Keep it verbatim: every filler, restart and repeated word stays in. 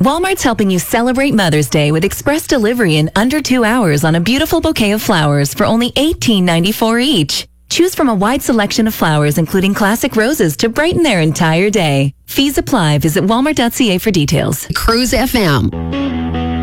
Walmart's helping you celebrate Mother's Day with express delivery in under two hours on a beautiful bouquet of flowers for only eighteen ninety-four each. Choose from a wide selection of flowers, including classic roses, to brighten their entire day. Fees apply. Visit walmart dot c a for details. Cruise F M.